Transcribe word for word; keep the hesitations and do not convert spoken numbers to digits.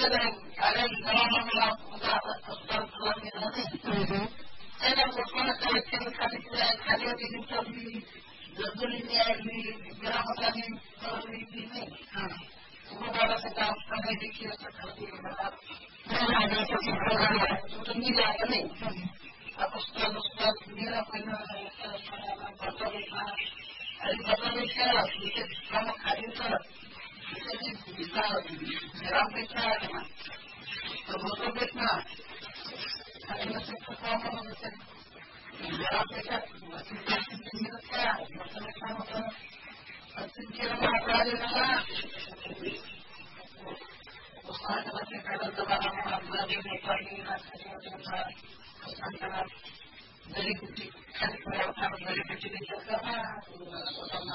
ada ada dalam melakukan persoalan ini. Saya berpikir kalau kali kali ini tadi dunia ini berapa kali kali ini. Kemudian kita akan dikir seperti mana. Mana ada sesuatu untuk nilai ini. Aku sudah sudah nilai pernah bertanya. Ada berbagai cara kita sama kali itu. Kita sampai sana. Kemudian kita ada sesuatu yang kita berapa masih kita sama-sama berpikir apa ada Ustaz masih ada beberapa belajar dari antara dari kecil kan kalau dari kecil itu kan sama